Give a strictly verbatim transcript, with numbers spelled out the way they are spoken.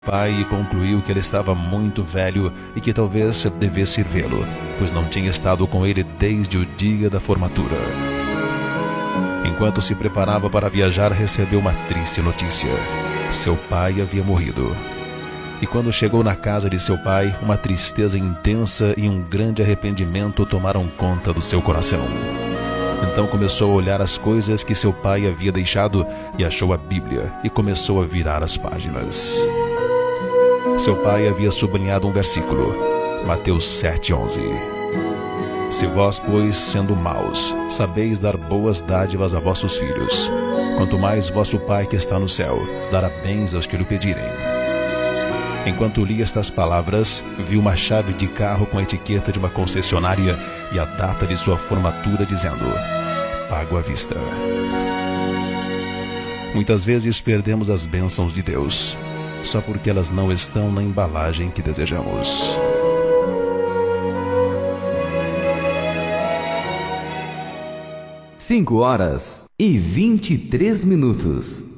pai e concluiu que ele estava muito velho e que talvez devesse ir vê-lo, pois não tinha estado com ele desde o dia da formatura. Enquanto se preparava para viajar, recebeu uma triste notícia. Seu pai havia morrido. E quando chegou na casa de seu pai, uma tristeza intensa e um grande arrependimento tomaram conta do seu coração. Então começou a olhar as coisas que seu pai havia deixado e achou a Bíblia e começou a virar as páginas. Seu pai havia sublinhado um versículo, Mateus sete, onze. Se vós, pois, sendo maus, sabeis dar boas dádivas a vossos filhos, quanto mais vosso Pai que está no céu dará bens aos que lhe pedirem. Enquanto li estas palavras, vi uma chave de carro com a etiqueta de uma concessionária e a data de sua formatura dizendo, pago à vista. Muitas vezes perdemos as bênçãos de Deus, só porque elas não estão na embalagem que desejamos. Cinco horas e vinte e três minutos.